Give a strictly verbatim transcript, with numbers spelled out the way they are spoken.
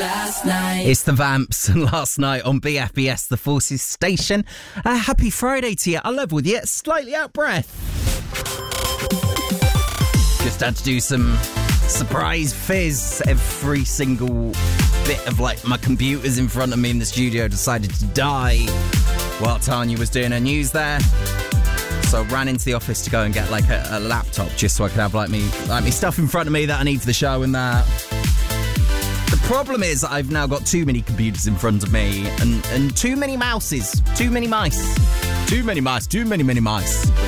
last night. It's the Vamps and Last Night on B F B S, the Forces station. Uh, happy Friday to you. I love with you. Slightly out of breath. Just had to do some surprise fizz. Every single bit of like my computer's in front of me in the studio decided to die while Tanya was doing her news there. So I ran into the office to go and get like a, a laptop just so I could have like me like me stuff in front of me that I need for the show and that. The problem is I've now got too many computers in front of me and, and too many mouses, too many mice. Too many mice, too many, many mice.